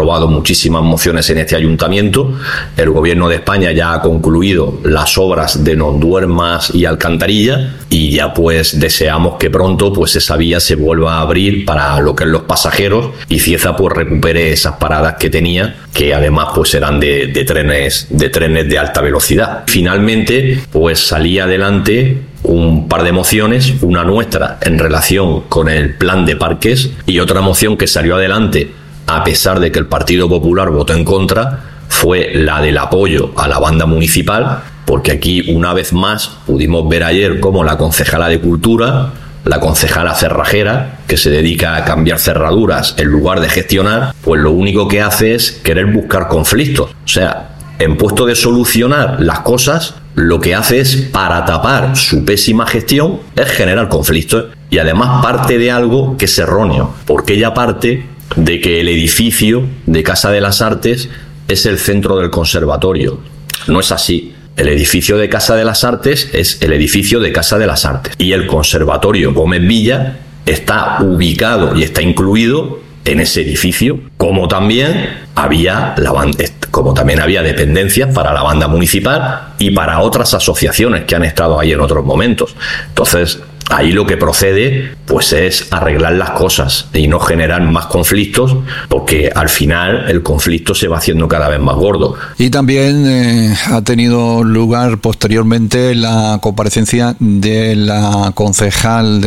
aprobado muchísimas mociones en este ayuntamiento. El Gobierno de España ya ha concluido las obras de Nonduermas y Alcantarilla y ya pues deseamos que pronto pues esa vía se vuelva a abrir para lo que es los pasajeros y Cieza pues recupere esas paradas que tenía, que además pues eran de trenes de alta velocidad. Finalmente pues salía adelante un par de mociones, una nuestra en relación con el plan de parques y otra moción que salió adelante a pesar de que el Partido Popular votó en contra, fue la del apoyo a la banda municipal, porque aquí una vez más pudimos ver ayer cómo la concejala de Cultura, la concejala cerrajera, que se dedica a cambiar cerraduras en lugar de gestionar, pues lo único que hace es querer buscar conflictos. O sea, en puesto de solucionar las cosas, lo que hace es, para tapar su pésima gestión, es generar conflictos y además parte de algo que es erróneo, porque ella parte de que el edificio de Casa de las Artes es el centro del conservatorio. No es así. El edificio de Casa de las Artes es el edificio de Casa de las Artes y el Conservatorio Gómez Villa está ubicado y está incluido en ese edificio, como también había dependencias para la banda municipal y para otras asociaciones que han estado ahí en otros momentos. Entonces, ahí lo que procede pues es arreglar las cosas y no generar más conflictos, porque al final el conflicto se va haciendo cada vez más gordo. Y también ha tenido lugar posteriormente la comparecencia de la concejal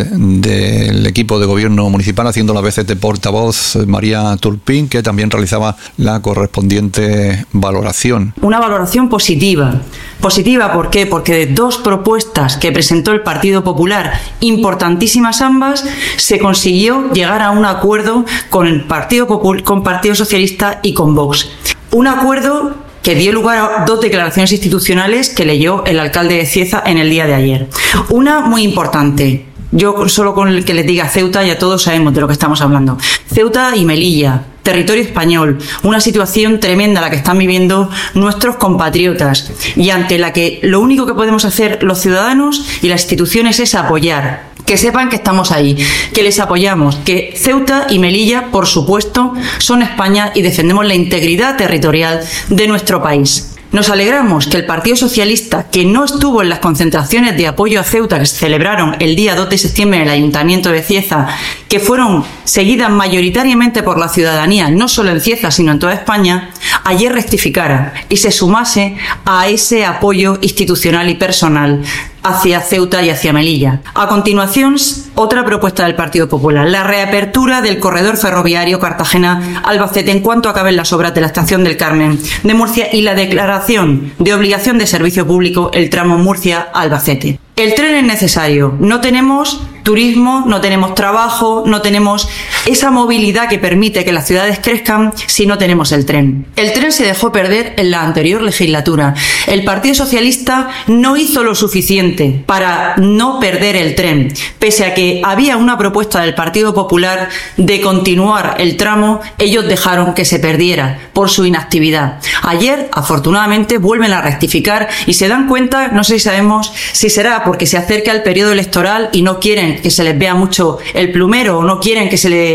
del equipo de gobierno municipal, haciendo las veces de portavoz, María Turpín, que también realizaba la correspondiente valoración. Una valoración positiva. Positiva, ¿por qué? Porque de dos propuestas que presentó el Partido Popular, importantísimas ambas, se consiguió llegar a un acuerdo con el Partido Socialista y con Vox. Un acuerdo que dio lugar a dos declaraciones institucionales que leyó el alcalde de Cieza en el día de ayer. Una muy importante. Yo solo con el que les diga Ceuta ya todos sabemos de lo que estamos hablando. Ceuta y Melilla, territorio español, una situación tremenda la que están viviendo nuestros compatriotas y ante la que lo único que podemos hacer los ciudadanos y las instituciones es apoyar. Que sepan que estamos ahí, que les apoyamos, que Ceuta y Melilla, por supuesto, son España y defendemos la integridad territorial de nuestro país. Nos alegramos que el Partido Socialista, que no estuvo en las concentraciones de apoyo a Ceuta que se celebraron el día 2 de septiembre en el Ayuntamiento de Cieza, que fueron seguidas mayoritariamente por la ciudadanía, no solo en Cieza, sino en toda España, ayer rectificara y se sumase a ese apoyo institucional y personal hacia Ceuta y hacia Melilla. A continuación, otra propuesta del Partido Popular, la reapertura del corredor ferroviario Cartagena-Albacete en cuanto acaben las obras de la Estación del Carmen de Murcia y la declaración de obligación de servicio público el tramo Murcia-Albacete. El tren es necesario. No tenemos turismo, no tenemos trabajo, no tenemos esa movilidad que permite que las ciudades crezcan si no tenemos el tren. El tren se dejó perder en la anterior legislatura. El Partido Socialista no hizo lo suficiente para no perder el tren. Pese a que había una propuesta del Partido Popular de continuar el tramo, ellos dejaron que se perdiera por su inactividad. Ayer, afortunadamente, vuelven a rectificar y se dan cuenta, no sé si sabemos si será porque se acerca el periodo electoral y no quieren que se les vea mucho el plumero o no quieren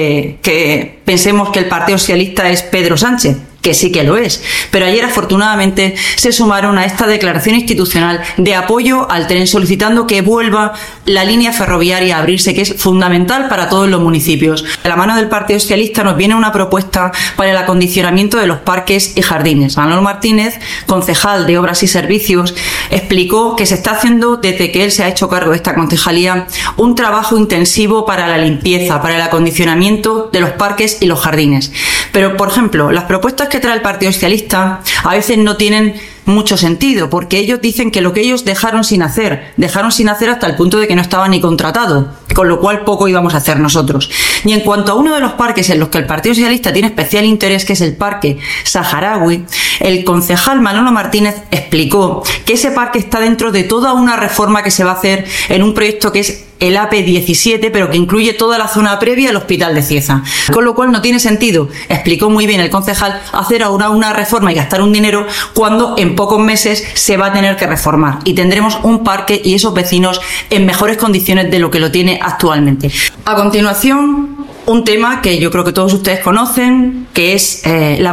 que pensemos que el Partido Socialista es Pedro Sánchez, que sí que lo es. Pero ayer, afortunadamente, se sumaron a esta declaración institucional de apoyo al tren, solicitando que vuelva la línea ferroviaria a abrirse, que es fundamental para todos los municipios. De la mano del Partido Socialista nos viene una propuesta para el acondicionamiento de los parques y jardines. Manolo Martínez, concejal de Obras y Servicios, explicó que se está haciendo, desde que él se ha hecho cargo de esta concejalía, un trabajo intensivo para la limpieza, para el acondicionamiento de los parques y los jardines. Pero, por ejemplo, las propuestas que trae el Partido Socialista a veces no tienen mucho sentido, porque ellos dicen que lo que ellos dejaron sin hacer hasta el punto de que no estaba ni contratado, con lo cual poco íbamos a hacer nosotros. Y en cuanto a uno de los parques en los que el Partido Socialista tiene especial interés, que es el Parque Saharaui, el concejal Manolo Martínez explicó que ese parque está dentro de toda una reforma que se va a hacer en un proyecto que es el AP17, pero que incluye toda la zona previa al Hospital de Cieza. Con lo cual no tiene sentido, explicó muy bien el concejal, hacer ahora una reforma y gastar un dinero cuando en pocos meses se va a tener que reformar y tendremos un parque y esos vecinos en mejores condiciones de lo que lo tiene actualmente. A continuación, un tema que yo creo que todos ustedes conocen, que es la